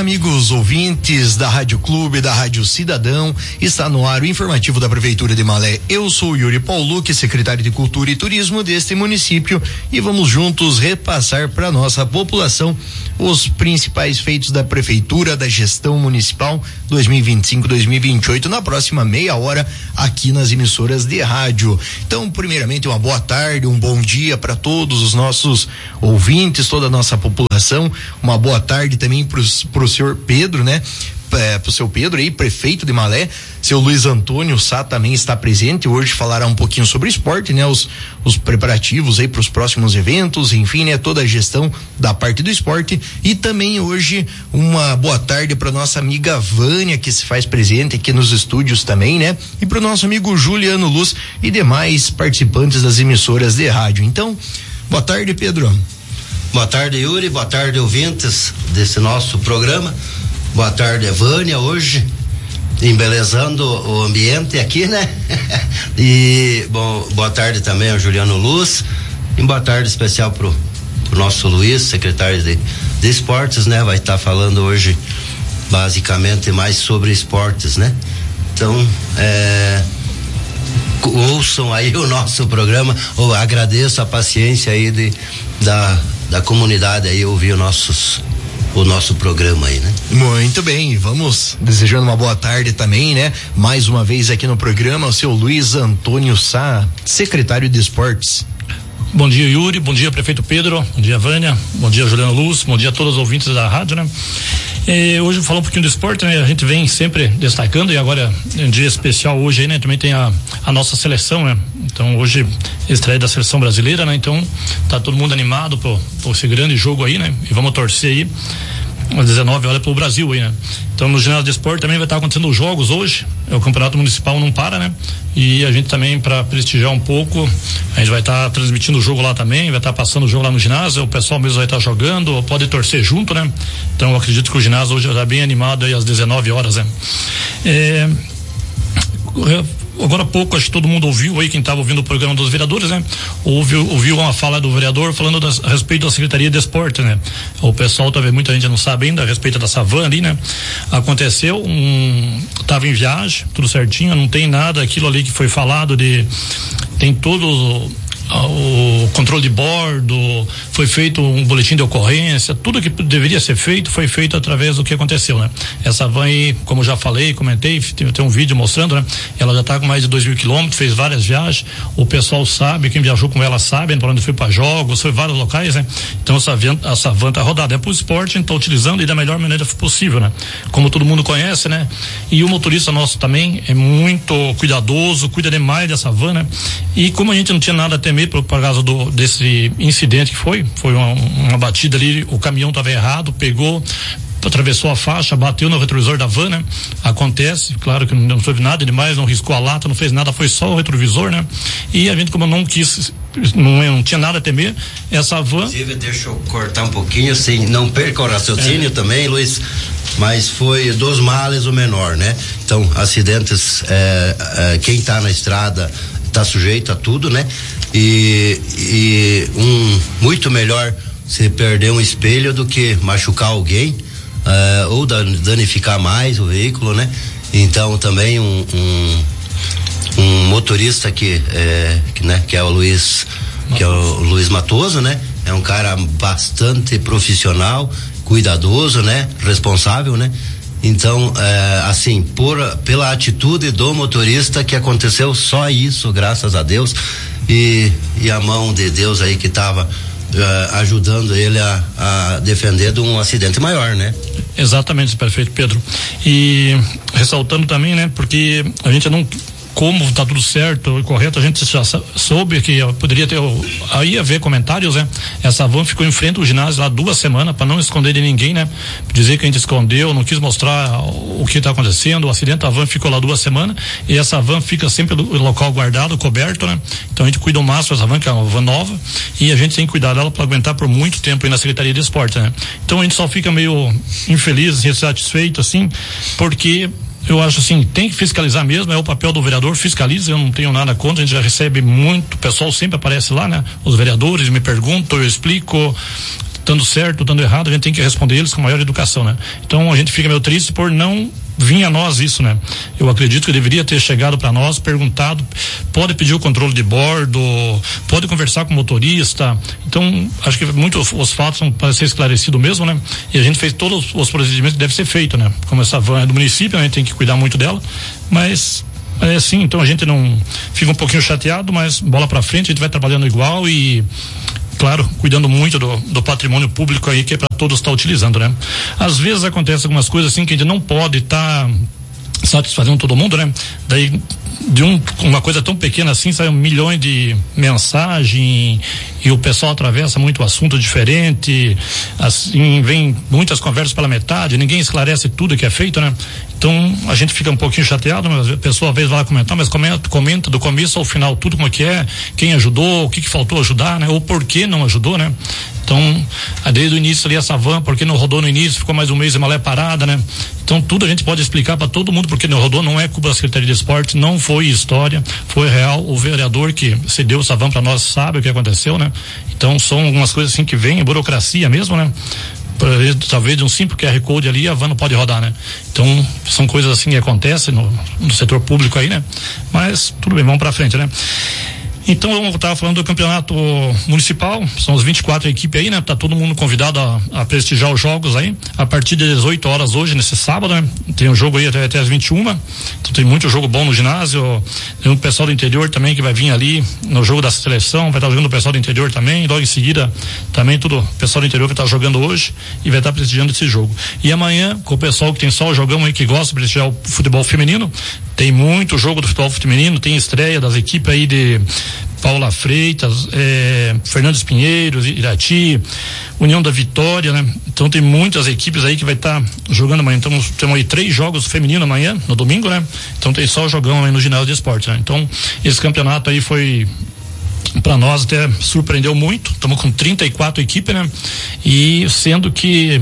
amigos ouvintes da Rádio Clube, da Rádio Cidadão, está no ar o informativo da Prefeitura de Malé. Eu sou Yuri Paulucci, secretário de Cultura e Turismo deste município, e vamos juntos repassar para nossa população os principais feitos da Prefeitura, da gestão municipal 2025-2028 na próxima meia hora aqui nas emissoras de rádio. Então, primeiramente, uma boa tarde, um bom dia para todos os nossos ouvintes, toda a nossa população. Uma boa tarde também pro senhor Pedro, né? Pro seu Pedro aí, prefeito de Malé. Seu Luiz Antônio Sá também está presente. Hoje falará um pouquinho sobre esporte, né? Os preparativos aí para os próximos eventos, enfim, né? Toda a gestão da parte do esporte. E também hoje uma boa tarde para nossa amiga Vânia, que se faz presente aqui nos estúdios também, né? E para o nosso amigo Juliano Luz e demais participantes das emissoras de rádio. Então, boa tarde, Pedro. Boa tarde, Yuri. Boa tarde, ouvintes desse nosso programa. Boa tarde, Vânia, hoje embelezando o ambiente aqui, né? E boa tarde também ao Juliano Luz, e boa tarde especial pro nosso Luiz, secretário de esportes, né? Vai estar falando hoje basicamente mais sobre esportes, né? Então, ouçam aí o nosso programa. Eu agradeço a paciência aí da comunidade aí ouvir o nosso programa aí, né? Muito bem, vamos desejando uma boa tarde também, né? Mais uma vez aqui no programa, o seu Luiz Antônio Sá, secretário de esportes. Bom dia, Yuri, bom dia, prefeito Pedro, bom dia, Vânia, bom dia, Juliano Luz, bom dia a todos os ouvintes da rádio, né? Hoje eu vou falar um pouquinho do esporte, né? A gente vem sempre destacando, e agora é um dia especial hoje aí, né? Também tem a nossa seleção, né? Então hoje estreia da seleção brasileira, né? Então tá todo mundo animado por esse grande jogo aí, né? E vamos torcer aí às 19 horas pro Brasil aí, né? Então no ginásio de esporte também vai estar acontecendo os jogos hoje, o campeonato municipal não para, né? E a gente também, para prestigiar um pouco, a gente vai estar transmitindo o jogo lá também, vai estar passando o jogo lá no ginásio, o pessoal mesmo vai estar jogando, pode torcer junto, né? Então eu acredito que o ginásio hoje está bem animado aí às 19 horas, né? Agora há pouco, acho que todo mundo ouviu aí, quem estava ouvindo o programa dos vereadores, né? Ouviu uma fala do vereador falando a respeito da Secretaria de Esporte, né? O pessoal, talvez muita gente não sabe ainda a respeito dessa van ali, né? Aconteceu, tava em viagem, tudo certinho, não tem nada, aquilo ali que foi falado tem todo o controle de bordo, foi feito um boletim de ocorrência, tudo que deveria ser feito foi feito através do que aconteceu, né? Essa van aí, como eu já falei, comentei, tem um vídeo mostrando, né? Ela já está com mais de 2.000 quilômetros, fez várias viagens, o pessoal sabe, quem viajou com ela sabe, para onde foi para jogos, foi vários locais, né? Então essa van tá rodada, é pro esporte, a gente tá utilizando e da melhor maneira possível, né? Como todo mundo conhece, né? E o motorista nosso também é muito cuidadoso, cuida demais dessa van, né? E como a gente não tinha nada a temer por causa desse incidente que foi uma batida ali, o caminhão estava errado, pegou, atravessou a faixa, bateu no retrovisor da van, né? Acontece, claro que não teve nada demais, não riscou a lata, não fez nada, foi só o retrovisor, né? E a gente, como não quis, não tinha nada a temer, essa van... Inclusive, deixa eu cortar um pouquinho, assim, não perca o raciocínio também, Luiz, mas foi dos males o menor, né? Então, acidentes, quem tá na estrada tá sujeito a tudo, né? E muito melhor se perder um espelho do que machucar alguém, ou danificar mais o veículo, né? Então também um motorista que é o Luiz, que é o Luiz Matoso, né? É um cara bastante profissional, cuidadoso, né? Responsável, né? Então, assim, pela atitude do motorista que aconteceu só isso, graças a Deus, e a mão de Deus aí que estava ajudando ele a defender de um acidente maior, né? Exatamente, prefeito Pedro. E ressaltando também, né, porque a gente não, como está tudo certo e correto, a gente já soube que poderia ter, aí haver comentários, né? Essa van ficou em frente ao ginásio lá 2 semanas para não esconder de ninguém, né? Dizer que a gente escondeu, não quis mostrar o que está acontecendo, o acidente, a van ficou lá 2 semanas e essa van fica sempre no local guardado, coberto, né? Então a gente cuida o máximo dessa van, que é uma van nova, e a gente tem que cuidar dela para aguentar por muito tempo aí na Secretaria de Esporte, né? Então a gente só fica meio infeliz, insatisfeito, assim, porque eu acho assim, tem que fiscalizar mesmo, é o papel do vereador, fiscaliza, eu não tenho nada contra, a gente já recebe muito, o pessoal sempre aparece lá, né? Os vereadores me perguntam, eu explico, estando certo, estando errado, a gente tem que responder eles com maior educação, né? Então a gente fica meio triste por não vir a nós isso, né? Eu acredito que deveria ter chegado para nós, perguntado, pode pedir o controle de bordo, pode conversar com o motorista. Então, acho que muitos os fatos são para ser esclarecido mesmo, né? E a gente fez todos os procedimentos que deve ser feito, né? Como essa van é do município, a gente tem que cuidar muito dela, mas é assim, então a gente não fica um pouquinho chateado, mas bola para frente, a gente vai trabalhando igual e, claro, cuidando muito do patrimônio público aí, que é para todos estar utilizando, né? Às vezes acontece algumas coisas assim que a gente não pode estar satisfazendo todo mundo, né? Daí de uma coisa tão pequena assim saem milhões de mensagens e o pessoal atravessa muito assunto diferente, assim, vem muitas conversas pela metade, ninguém esclarece tudo que é feito, né? Então a gente fica um pouquinho chateado, mas a pessoa às vezes vai lá comentar, mas comenta do começo ao final tudo como que é, quem ajudou, o que faltou ajudar, né? Ou por que não ajudou, né? Então, desde o início ali essa van, porque não rodou no início, ficou mais um mês em Malé parada, né? Então tudo a gente pode explicar para todo mundo porque não rodou, não é culpa da Secretaria de Esportes, não foi história, foi real. O vereador que cedeu essa van para nós sabe o que aconteceu, né? Então são algumas coisas assim que vem, burocracia mesmo, né? Talvez de um simples QR Code ali a van não pode rodar, né? Então são coisas assim que acontecem no setor público aí, né? Mas tudo bem, vamos para frente, né? Então eu estava falando do campeonato municipal, são as 24 equipes aí, né? Tá todo mundo convidado a prestigiar os jogos aí, a partir de 18 horas hoje, nesse sábado, né? Tem um jogo aí até as 21, então tem muito jogo bom no ginásio, tem um pessoal do interior também que vai vir ali no jogo da seleção, vai estar jogando o pessoal do interior também, logo em seguida também tudo o pessoal do interior vai estar jogando hoje e vai estar prestigiando esse jogo. E amanhã, com o pessoal que tem só o jogão aí que gosta de prestigiar o futebol feminino, tem muito jogo do futebol feminino, tem estreia das equipes aí de Paula Freitas, Fernandes Pinheiros, Irati, União da Vitória, né? Então tem muitas equipes aí que vai estar jogando amanhã. Então temos aí 3 jogos femininos amanhã, no domingo, né? Então tem só o jogão aí no ginásio de esportes, né? Então esse campeonato aí foi, para nós até surpreendeu muito. Estamos com 34 equipes, né? E sendo que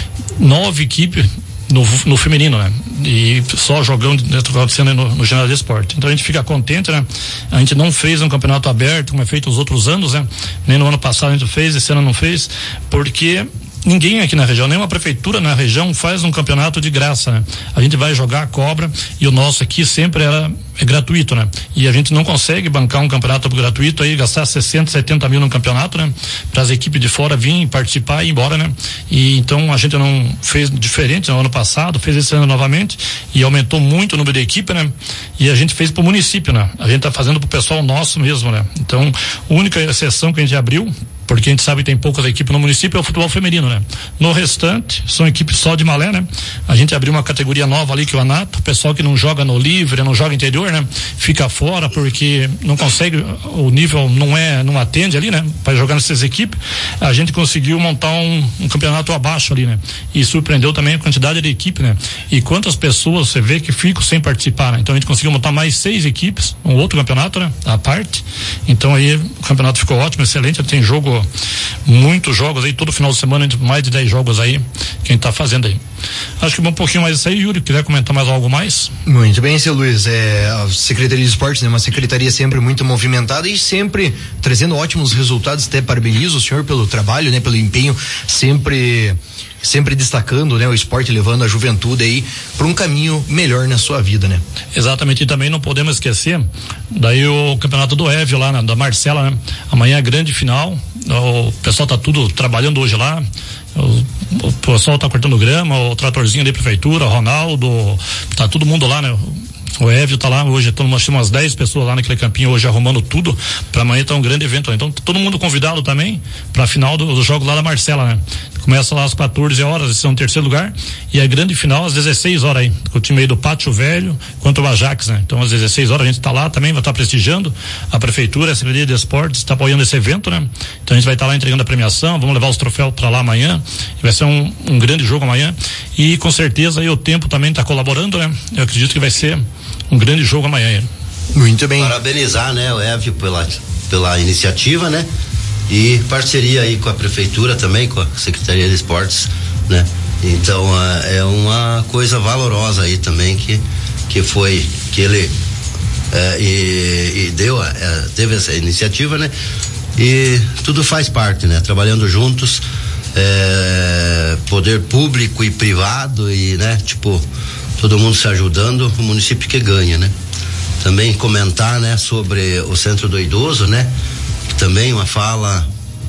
9 equipes no feminino, né? E só jogando acontecendo no ginásio de esporte. Então a gente fica contente, né? A gente não fez um campeonato aberto como é feito os outros anos, né? Nem no ano passado a gente fez, esse ano não fez, porque ninguém aqui na região, nenhuma prefeitura na região faz um campeonato de graça, né? A gente vai jogar a cobra e o nosso aqui sempre é gratuito, né? E a gente não consegue bancar um campeonato gratuito aí, gastar 60, 70 mil no campeonato, né? Para as equipes de fora virem participar e ir embora, né? E então a gente não fez diferente no ano passado, fez esse ano novamente e aumentou muito o número de equipe, né? E a gente fez pro município, né? A gente tá fazendo pro pessoal nosso mesmo, né? Então, a única exceção que a gente abriu, porque a gente sabe que tem poucas equipes no município, é o futebol feminino, né? No restante, são equipes só de Malé, né? A gente abriu uma categoria nova ali, que é o Anato, o pessoal que não joga no livre, não joga interior, né? Fica fora porque não consegue, o nível não atende ali, né? Para jogar nessas equipes, a gente conseguiu montar um campeonato abaixo ali, né? E surpreendeu também a quantidade de equipe, né? E quantas pessoas você vê que ficam sem participar, né? Então a gente conseguiu montar mais 6 equipes, um outro campeonato, né? À parte. Então aí o campeonato ficou ótimo, excelente, tem jogo, muitos jogos aí, todo final de semana, mais de 10 jogos aí, que a gente tá fazendo aí. Acho que um pouquinho mais isso aí, Yuri, quiser comentar mais algo mais? Muito bem, seu Luiz, a Secretaria de Esportes, né? Uma secretaria sempre muito movimentada e sempre trazendo ótimos resultados, até parabenizo o senhor pelo trabalho, né? Pelo empenho, sempre destacando, né, o esporte, levando a juventude aí para um caminho melhor na sua vida, né? Exatamente, e também não podemos esquecer daí o campeonato do Évio lá, da Marcela, né? Amanhã é a grande final, o pessoal tá tudo trabalhando hoje lá, o pessoal tá cortando grama, o tratorzinho da prefeitura, o Ronaldo, tá todo mundo lá, né? O Évio tá lá hoje, nós temos umas 10 pessoas lá naquele campinho hoje arrumando tudo, para amanhã tá um grande evento, então todo mundo convidado também para a final do jogo lá da Marcela, né? Começa lá às 14 horas, esse é o terceiro lugar, e a grande final às 16 horas aí, com o time aí do Pátio Velho contra o Ajax, né? Então às 16 horas a gente tá lá também, vai estar prestigiando a prefeitura, a Secretaria de Esportes está apoiando esse evento, né? Então a gente vai estar lá entregando a premiação, vamos levar os troféus para lá amanhã, vai ser um grande jogo amanhã, e com certeza aí o tempo também tá colaborando, né? Eu acredito que vai ser um grande jogo amanhã. Muito bem. Parabenizar, né, o Évio pela iniciativa, né? E parceria aí com a prefeitura também, com a Secretaria de Esportes, né? Então é uma coisa valorosa aí também que ele teve essa iniciativa, né? E tudo faz parte, né? Trabalhando juntos, poder público e privado e, né, tipo, todo mundo se ajudando, o município que ganha, né? Também comentar, né, sobre o Centro do Idoso, né? Também uma fala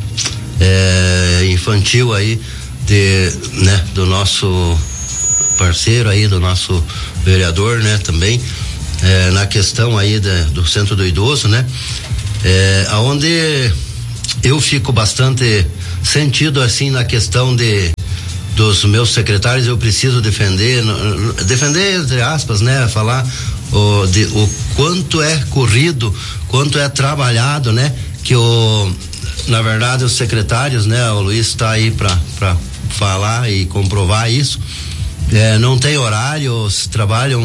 infantil aí né, do nosso parceiro aí, do nosso vereador, né, também na questão aí do Centro do Idoso, né, aonde eu fico bastante sentido assim na questão dos meus secretários. Eu preciso defender entre aspas, né, falar o quanto é corrido, quanto é trabalhado, né, que na verdade os secretários, né, o Luiz está aí para falar e comprovar isso, não tem horários, trabalham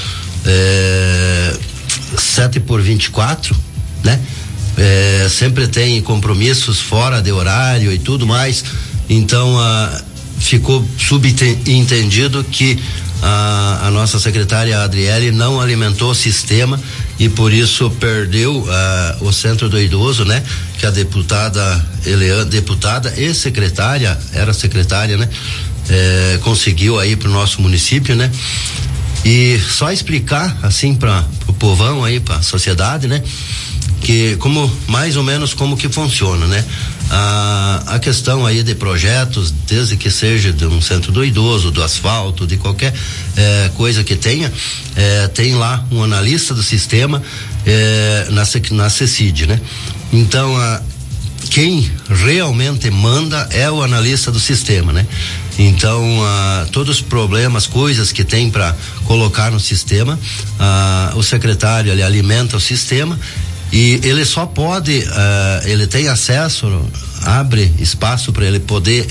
7/24, né? Sempre tem compromissos fora de horário e tudo mais, então ficou subentendido que a nossa secretária Adriele não alimentou o sistema e por isso perdeu o Centro do Idoso, né? Que a deputada e secretária, era secretária, né? Conseguiu aí pro nosso município, né? E só explicar assim para o povão aí, para a sociedade, né? Que mais ou menos como que funciona, né? A questão aí de projetos, desde que seja de um Centro do Idoso, do asfalto, de qualquer coisa que tenha, tem lá um analista do sistema na CECID, né? Então quem realmente manda é o analista do sistema, né? Então todos os problemas, coisas que tem para colocar no sistema, o secretário ele alimenta o sistema e ele só pode, ele tem acesso, abre espaço para ele poder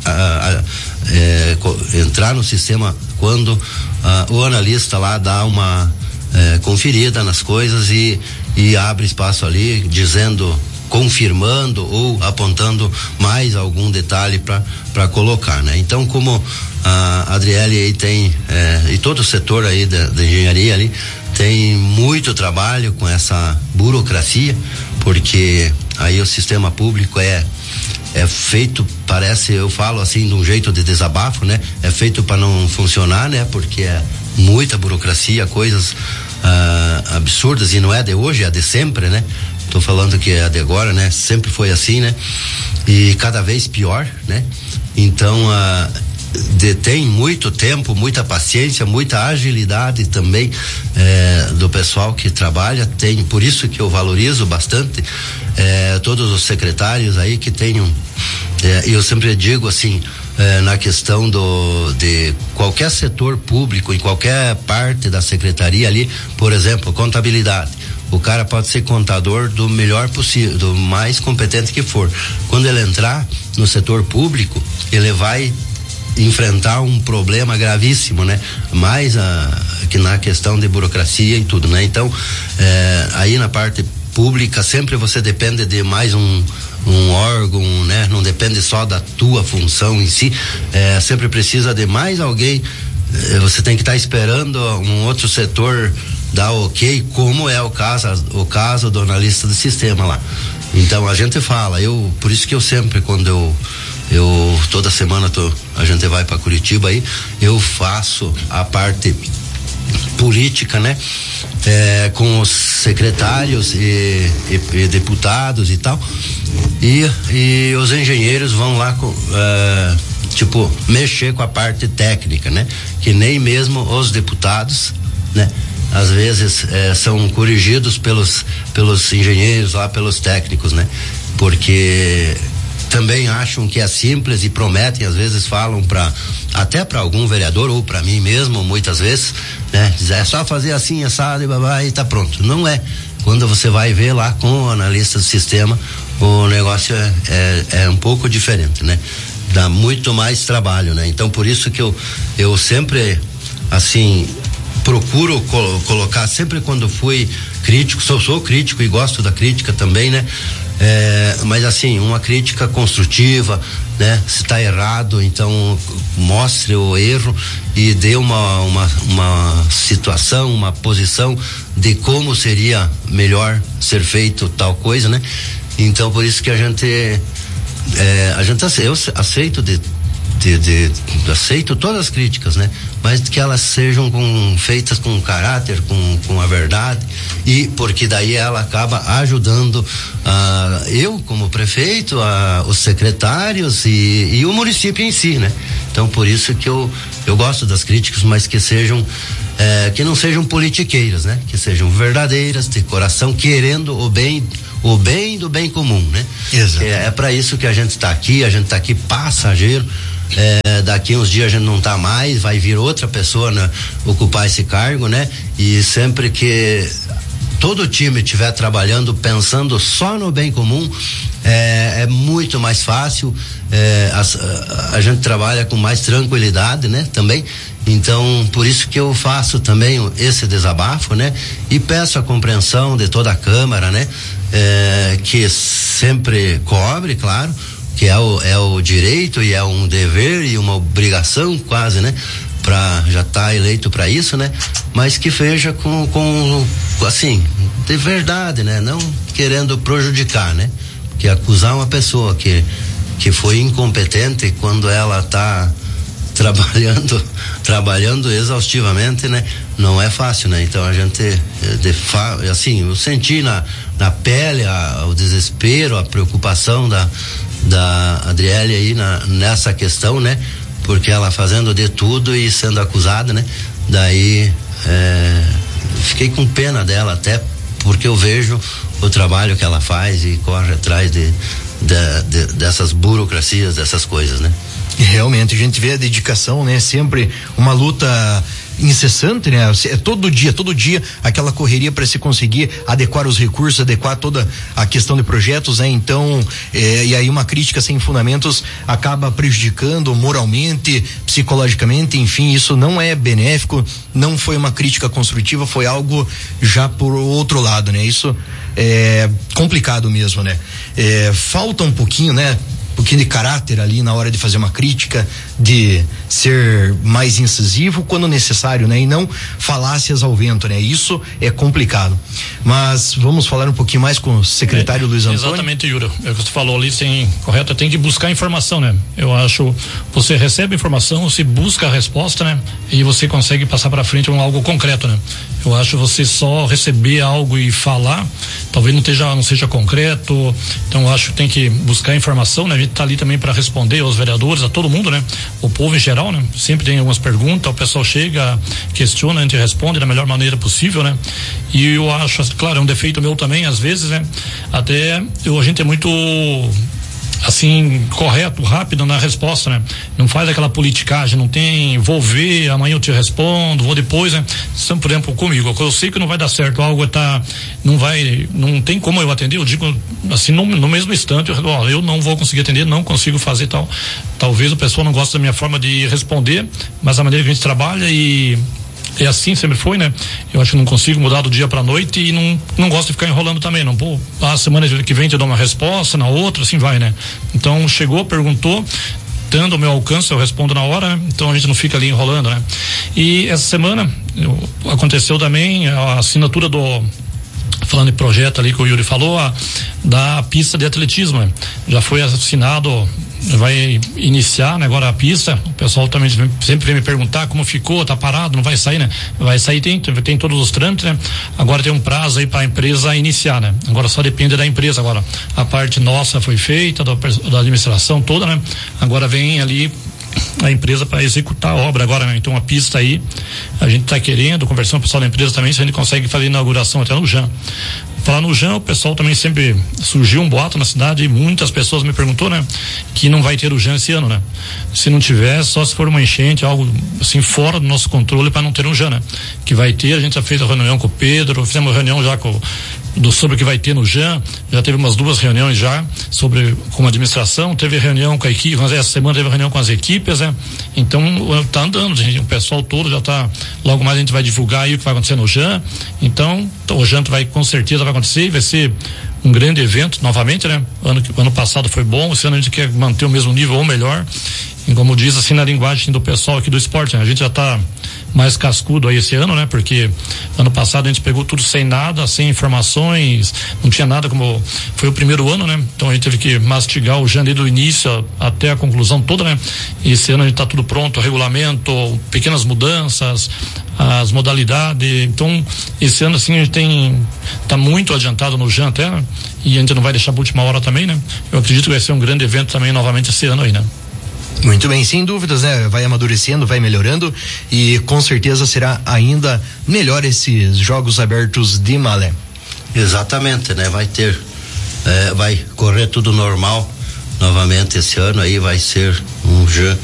entrar no sistema quando o analista lá dá uma conferida nas coisas e abre espaço ali dizendo, confirmando ou apontando mais algum detalhe para colocar, né? Então, como a Adriele aí tem e todo o setor aí da engenharia ali tem muito trabalho com essa burocracia, porque aí o sistema público é feito, parece, eu falo assim de um jeito de desabafo, né? É feito para não funcionar, né? Porque é muita burocracia, coisas absurdas, e não é de hoje, é de sempre, né? Tô falando que é de agora, né? Sempre foi assim, né? E cada vez pior, né? Então detém muito tempo, muita paciência, muita agilidade também do pessoal que trabalha. Por isso que eu valorizo bastante todos os secretários aí que tenham, eu sempre digo assim, na questão de qualquer setor público, em qualquer parte da secretaria ali, por exemplo, contabilidade. O cara pode ser contador do melhor possível, do mais competente que for. Quando ele entrar no setor público, ele vai enfrentar um problema gravíssimo, né? Mais que na questão de burocracia e tudo, né? Então, aí na parte pública sempre você depende de mais um órgão, né? Não depende só da tua função em si, sempre precisa de mais alguém. Você tem que estar esperando um outro setor dar ok, como é o caso do analista do sistema lá. Então a gente fala, por isso que eu sempre, quando eu toda semana a gente vai para Curitiba aí, eu faço a parte política, né? Com os secretários e deputados e tal, e os engenheiros vão lá mexer com a parte técnica, né? Que nem mesmo os deputados, né? Às vezes são corrigidos pelos engenheiros lá, pelos técnicos, né? Porque também acham que é simples e prometem, às vezes falam até para algum vereador ou para mim mesmo, muitas vezes, né? Diz, é só fazer assim, assado e babá e tá pronto. Não é. Quando você vai ver lá com o analista do sistema, o negócio é um pouco diferente, né? Dá muito mais trabalho, né? Então por isso que eu sempre, assim, procuro colocar, sempre quando fui crítico, sou crítico e gosto da crítica também, né? Mas assim, uma crítica construtiva, né? Se está errado, então mostre o erro e dê uma situação, uma posição de como seria melhor ser feito tal coisa, né? Então por isso que a gente a gente eu aceito aceito todas as críticas, né? Mas que elas sejam feitas com caráter, com a verdade, e porque daí ela acaba ajudando eu como prefeito, os secretários e o município em si, né? Então por isso que eu gosto das críticas, mas que sejam que não sejam politiqueiras, né? Que sejam verdadeiras, de coração, querendo o bem do bem comum, né? Exato. É para isso que a gente está aqui passageiro. Daqui uns dias a gente não tá mais, vai vir outra pessoa ocupar esse cargo, né? E sempre que todo o time estiver trabalhando pensando só no bem comum, é muito mais fácil, a gente trabalha com mais tranquilidade, né? Também, então por isso que eu faço também esse desabafo, né? E peço a compreensão de toda a Câmara, né? Que sempre cobre, claro, que é o direito e é um dever e uma obrigação quase, né? Já tá eleito para isso, né? Mas que veja com assim, de verdade, né? Não querendo prejudicar, né? Porque acusar uma pessoa que foi incompetente quando ela tá trabalhando exaustivamente, né? Não é fácil, né? Então a gente assim, eu senti na pele o desespero, a preocupação da Adriele aí nessa questão, né? Porque ela fazendo de tudo e sendo acusada, né? Daí fiquei com pena dela, até porque eu vejo o trabalho que ela faz e corre atrás dessas burocracias, dessas coisas, né? Realmente, a gente vê a dedicação, né? Sempre uma luta incessante, né? É todo dia aquela correria para se conseguir adequar os recursos, adequar toda a questão de projetos, né? Então, e aí uma crítica sem fundamentos acaba prejudicando moralmente, psicologicamente, enfim, isso não é benéfico, não foi uma crítica construtiva, foi algo já por outro lado, né? Isso é complicado mesmo, né? Falta um pouquinho, né? Um pouquinho de caráter ali na hora de fazer uma crítica, de ser mais incisivo quando necessário, né? E não falácias ao vento, né? Isso é complicado. Mas vamos falar um pouquinho mais com o secretário Luiz Antônio. Exatamente, Yuri. É o que você falou ali, correto, tem que buscar informação, né? Eu acho, você recebe informação, você busca a resposta, né? E você consegue passar para frente algo concreto, né? Eu acho você só receber algo e falar, talvez não seja concreto. Então eu acho que tem que buscar informação, né? A gente tá ali também para responder aos vereadores, a todo mundo, né? O povo em geral, né? Sempre tem algumas perguntas, o pessoal chega, questiona, a gente responde da melhor maneira possível, né? E eu acho, claro, é um defeito meu também, às vezes, né? Até a gente é muito assim, correto, rápido na resposta, né? Não faz aquela politicagem, não tem, vou ver, amanhã eu te respondo, vou depois, né? Por exemplo, comigo, eu sei que não vai dar certo, algo não tem como eu atender, eu digo assim, no mesmo instante, eu não vou conseguir atender, não consigo fazer tal. Talvez o pessoal não goste da minha forma de responder, mas a maneira que a gente trabalha e assim sempre foi, né? Eu acho que não consigo mudar do dia pra noite e não gosto de ficar enrolando também, não, pô, a semana que vem te dou uma resposta, na outra, assim vai, né? Então chegou, perguntou, tendo o meu alcance, eu respondo na hora, né? Então a gente não fica ali enrolando, né? E essa semana aconteceu também a assinatura falando de projeto ali que o Yuri falou, da pista de atletismo, né? Já foi assinado, vai iniciar, né, agora a pista. O pessoal também sempre vem me perguntar como ficou, tá parado, não vai sair, né? Vai sair, tem todos os trâmites, né? Agora tem um prazo aí para a empresa iniciar, né? Agora só depende da empresa agora. A parte nossa foi feita, da administração toda, né? Agora vem ali a empresa para executar a obra agora, né? Então a pista aí, a gente tá querendo, conversando com o pessoal da empresa também, se a gente consegue fazer inauguração até no JAN. Falar no JAN, o pessoal também sempre surgiu um boato na cidade e muitas pessoas me perguntou, né? Que não vai ter o JAN esse ano, né? Se não tiver, só se for uma enchente, algo assim fora do nosso controle para não ter um JAN, né? Que vai ter, a gente já fez a reunião com o Pedro, fizemos uma reunião já sobre o que vai ter no JAN, já teve umas 2 reuniões já com a administração, teve reunião com a equipe, mas essa semana teve reunião com as equipes, né? Então tá andando, gente, o pessoal todo já tá, logo mais a gente vai divulgar aí o que vai acontecer no JAN. Então o JAN com certeza vai acontecer, vai ser um grande evento novamente, né? Ano passado foi bom, esse ano a gente quer manter o mesmo nível ou melhor. E como diz assim na linguagem do pessoal aqui do esporte, né? A gente já está mais cascudo aí esse ano, né? Porque ano passado a gente pegou tudo sem nada, sem informações, não tinha nada, como foi o primeiro ano, né? Então a gente teve que mastigar o janeiro do início até a conclusão toda, né? E esse ano a gente está tudo pronto, regulamento, pequenas mudanças, as modalidades. Então esse ano assim a gente tá muito adiantado no JAN até, né? E a gente não vai deixar para última hora também, né? Eu acredito que vai ser um grande evento também novamente esse ano aí, né? Muito bem, sem dúvidas, né? Vai amadurecendo, vai melhorando e com certeza será ainda melhor esses Jogos Abertos de Malé. Exatamente, né? Vai correr tudo normal novamente esse ano aí, vai ser um JAN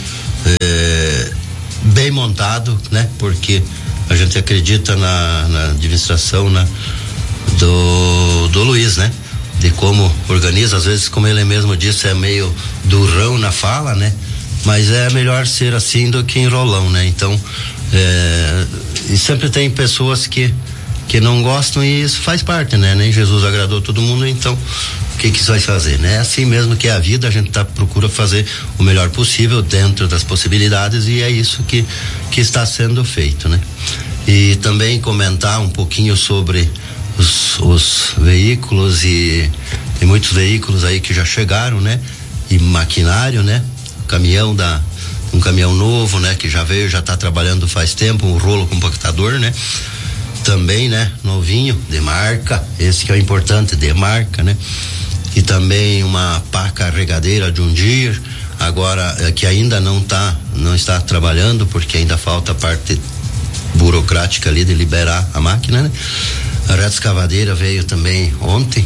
bem montado, né? Porque a gente acredita na administração, né? Do Luiz, né? De como organiza, às vezes, como ele mesmo disse, é meio durão na fala, né? Mas é melhor ser assim do que enrolão, né? Então, e sempre tem pessoas que não gostam e isso faz parte, né? Nem Jesus agradou todo mundo, então o que isso vai fazer, né? É assim mesmo que é a vida, a gente procura fazer o melhor possível dentro das possibilidades e é isso que está sendo feito, né? E também comentar um pouquinho sobre os veículos e tem muitos veículos aí que já chegaram, né? E maquinário, né? Um caminhão novo, né? Que já veio, já está trabalhando faz tempo, um rolo compactador, né? Também, né? Novinho, de marca, esse que é o importante, de marca, né? E também uma pá carregadeira de um dia, agora que ainda não está trabalhando, porque ainda falta a parte burocrática ali de liberar a máquina, né? A reta escavadeira veio também ontem,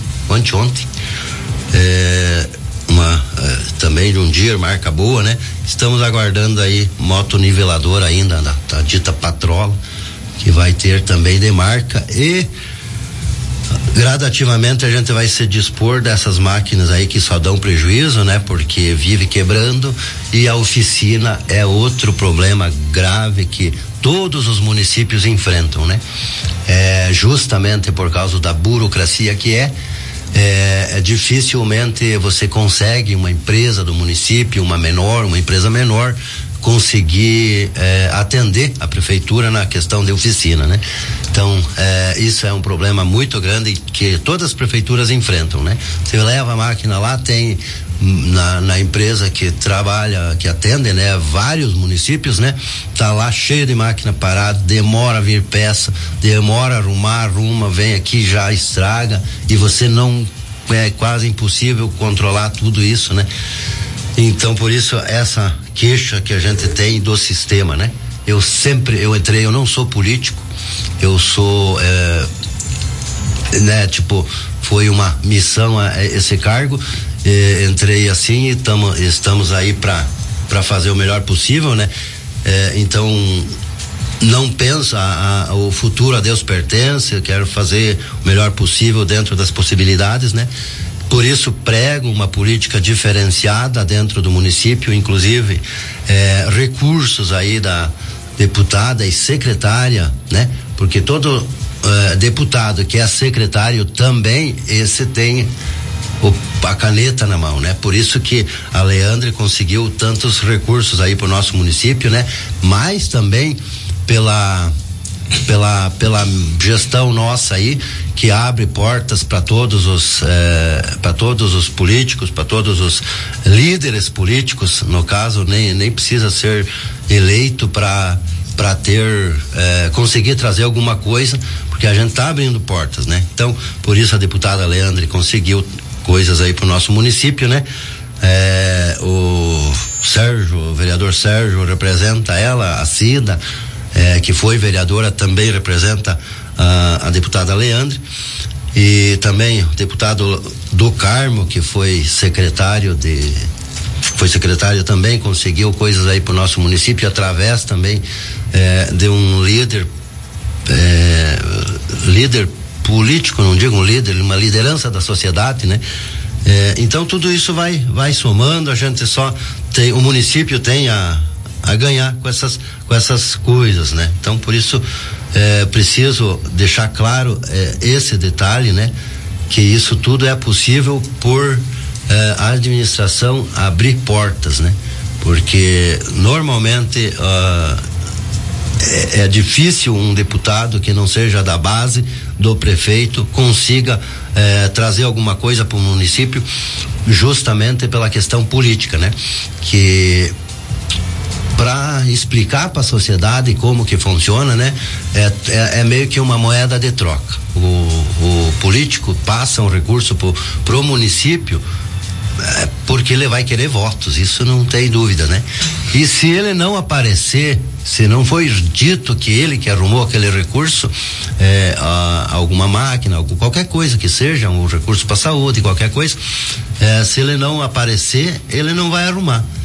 também de um dia, marca boa, né? Estamos aguardando aí moto niveladora ainda, da dita Patrola, que vai ter também de marca e gradativamente a gente vai se dispor dessas máquinas aí que só dão prejuízo, né? Porque vive quebrando e a oficina é outro problema grave que todos os municípios enfrentam, né? Justamente por causa da burocracia que dificilmente você consegue uma empresa do município, uma empresa menor, conseguir atender a prefeitura na questão de oficina, né? Então, isso é um problema muito grande que todas as prefeituras enfrentam, né? Você leva a máquina lá, tem na empresa que trabalha, que atende, né? Vários municípios, né? Tá lá cheio de máquina parada, demora a vir peça, demora a arruma, vem aqui, já estraga e você não, é quase impossível controlar tudo isso, né? Então, por isso, essa queixa que a gente tem do sistema, né? Eu não sou político, eu sou, né? Tipo, foi uma missão a esse cargo, entrei assim e estamos aí para fazer o melhor possível, né? Então, não pensa, o futuro a Deus pertence, eu quero fazer o melhor possível dentro das possibilidades, né? Por isso prego uma política diferenciada dentro do município, inclusive recursos aí da deputada e secretária, né? Porque todo deputado que é secretário também, esse tem a caneta na mão, né? Por isso que a Leandre conseguiu tantos recursos aí pro nosso município, né? Mas também pela gestão nossa aí, que abre portas para todos os políticos, para todos os líderes políticos, no caso nem precisa ser eleito para conseguir trazer alguma coisa, porque a gente está abrindo portas, né? Então, por isso a deputada Leandre conseguiu coisas aí pro nosso município, né? O vereador Sérgio representa ela, a Cida, que foi vereadora, também representa a deputada Leandre, e também o deputado do Carmo, que foi secretário também, conseguiu coisas aí pro nosso município através também de um líder político, não digo um líder, uma liderança da sociedade, né? Então tudo isso vai somando, a gente só tem, o município tem a ganhar com essas coisas, né? Então por isso preciso deixar claro esse detalhe, né? que isso tudo é possível por a administração abrir portas, né? Porque normalmente é difícil um deputado que não seja da base do prefeito consiga trazer alguma coisa para o município, justamente pela questão política, né? Que para explicar para a sociedade como que funciona, né? É meio que uma moeda de troca. O político passa um recurso pro município porque ele vai querer votos, isso não tem dúvida, né? E se ele não aparecer, se não foi dito que ele que arrumou aquele recurso, alguma máquina, qualquer coisa que seja, um recurso para saúde, qualquer coisa, se ele não aparecer, ele não vai arrumar.